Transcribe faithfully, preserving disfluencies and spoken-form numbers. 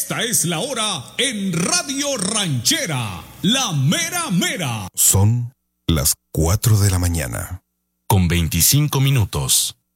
Esta es la hora en Radio Ranchera, la mera mera. Son las cuatro de la mañana. Con veinticinco minutos.